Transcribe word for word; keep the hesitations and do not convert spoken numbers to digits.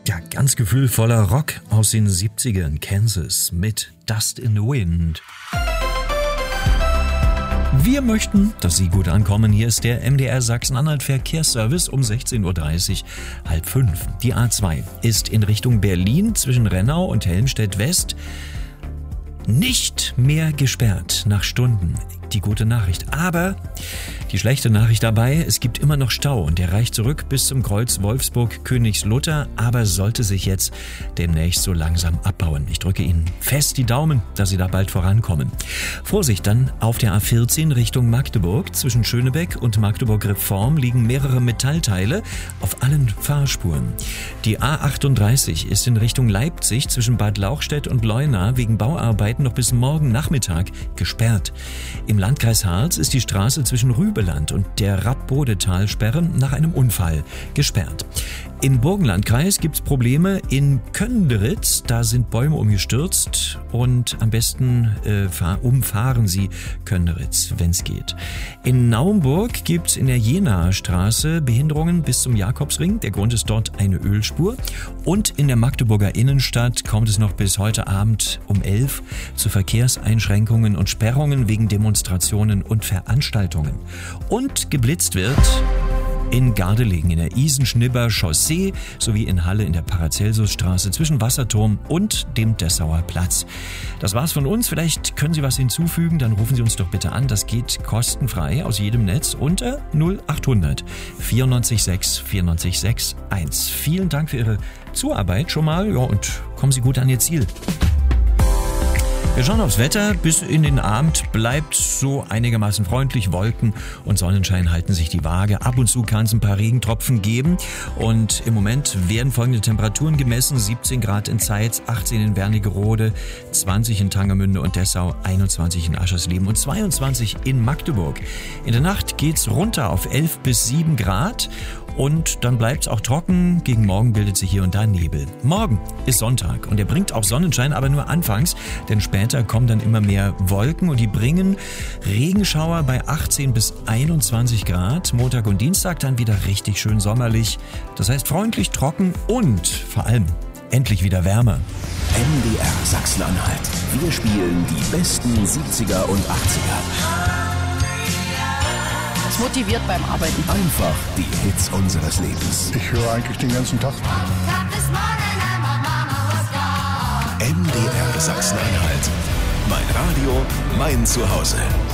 Ja, ganz gefühlvoller Rock aus den siebzigern, Kansas mit Dust in the Wind. Wir möchten, dass Sie gut ankommen. Hier ist der M D R Sachsen-Anhalt Verkehrsservice um sechzehn Uhr dreißig, halb fünf. Die A zwei ist in Richtung Berlin zwischen Rennau und Helmstedt West nicht mehr gesperrt nach Stunden. Die gute Nachricht. Aber die schlechte Nachricht dabei, es gibt immer noch Stau und der reicht zurück bis zum Kreuz Wolfsburg-Königslutter, aber sollte sich jetzt demnächst so langsam abbauen. Ich drücke Ihnen fest die Daumen, dass Sie da bald vorankommen. Vorsicht dann auf der A vierzehn Richtung Magdeburg. Zwischen Schönebeck und Magdeburg-Reform liegen mehrere Metallteile auf allen Fahrspuren. Die A achtunddreißig ist in Richtung Leipzig zwischen Bad Lauchstädt und Leuna wegen Bauarbeiten noch bis morgen Nachmittag gesperrt. Im Landkreis Harz ist die Straße zwischen Rübeland und der Rapp-Bodetal-Sperre nach einem Unfall gesperrt. Im Burgenlandkreis gibt's Probleme in Könnderitz. Da sind Bäume umgestürzt und am besten äh, fahr, umfahren Sie Könnderitz, wenn's geht. In Naumburg gibt's in der Jenaer Straße Behinderungen bis zum Jakobsring. Der Grund ist dort eine Ölspur. Und in der Magdeburger Innenstadt kommt es noch bis heute Abend um elf zu Verkehrseinschränkungen und Sperrungen wegen Demonstrationen und Veranstaltungen. Und geblitzt wird in Gardelegen in der Isenschnibber Chaussee sowie in Halle in der Paracelsusstraße zwischen Wasserturm und dem Dessauer Platz. Das war's von uns. Vielleicht können Sie was hinzufügen, dann rufen Sie uns doch bitte an. Das geht kostenfrei aus jedem Netz unter null achthundert vierundneunzig sechs vierundneunzig sechs eins. Vielen Dank für Ihre Zuarbeit schon mal, ja, und kommen Sie gut an Ihr Ziel. Wir schauen aufs Wetter. Bis in den Abend bleibt so einigermaßen freundlich. Wolken und Sonnenschein halten sich die Waage. Ab und zu kann es ein paar Regentropfen geben. Und im Moment werden folgende Temperaturen gemessen. siebzehn Grad in Zeitz, achtzehn in Wernigerode, zwanzig in Tangermünde und Dessau, einundzwanzig in Aschersleben und zweiundzwanzig in Magdeburg. In der Nacht geht's runter auf elf bis sieben Grad. Und dann bleibt's auch trocken. Gegen Morgen bildet sich hier und da Nebel. Morgen ist Sonntag und er bringt auch Sonnenschein, aber nur anfangs, denn später kommen dann immer mehr Wolken und die bringen Regenschauer bei achtzehn bis einundzwanzig Grad. Montag und Dienstag dann wieder richtig schön sommerlich. Das heißt freundlich, trocken und vor allem endlich wieder wärmer. M D R Sachsen-Anhalt. Wir spielen die besten siebziger und achtziger. Motiviert beim Arbeiten. Einfach die Hits unseres Lebens. Ich höre eigentlich den ganzen Tag. M D R Sachsen-Anhalt. Mein Radio, mein Zuhause.